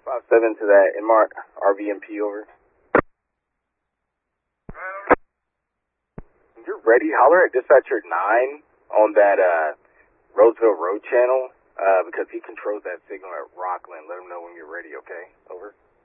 557 to that Inmark RVMP, over. When you're ready, holler at dispatcher 9 on that Roseville Road channel because he controls that signal at Rockland. Let him know when you're ready, okay? Over.